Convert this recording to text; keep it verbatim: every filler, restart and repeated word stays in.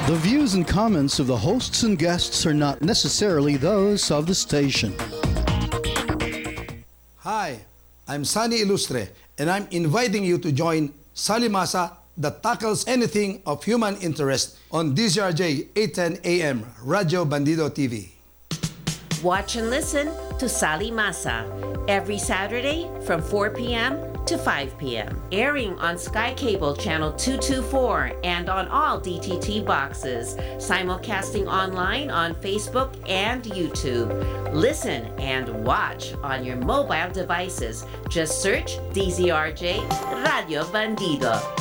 The views and comments of the hosts and guests are not necessarily those of the station. Hi, I'm Sunny Ilustre, and I'm inviting you to join Salimasa that tackles anything of human interest on D Z R J eight ten A M, Radio Bandido T V. Watch and listen to Sali Masa every Saturday from four p.m. to five p.m. Airing on Sky Cable Channel two twenty-four and on all D T T boxes. Simulcasting online on Facebook and YouTube. Listen and watch on your mobile devices. Just search D Z R J Radio Bandido.